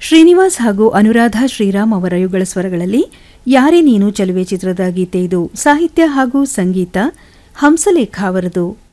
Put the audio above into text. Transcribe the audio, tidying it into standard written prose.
ಶ್ರೀನಿವಾಸ್ ಹಾಗೂ ಅನುರಾಧ ಶ್ರೀರಾಮ್ ಅವರ ಯುಗಳ ಸ್ವರಗಳಲ್ಲಿ ಯಾರೇ ನೀನು ಚೆಲುವೆ ಚಿತ್ರದ ಗೀತೆ ಇದು. ಸಾಹಿತ್ಯ ಹಾಗೂ ಸಂಗೀತ ಹಂಸಲೇಖ ಅವರದು.